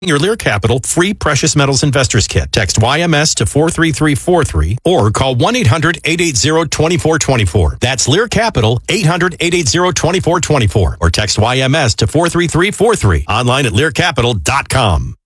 Your Lear Capital free precious metals investors kit. Text YMS to 43343 or call 1-800-880-2424. That's Lear Capital, 800-880-2424 or text YMS to 43343. Online at learcapital.com.